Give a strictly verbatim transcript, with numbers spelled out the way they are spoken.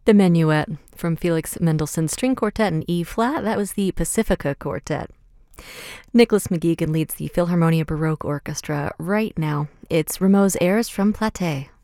The Minuet from Felix Mendelssohn's String Quartet in E-flat. That was the Pacifica Quartet. Nicholas McGeegan leads the Philharmonia Baroque Orchestra right now. It's Rameau's Airs from Platée.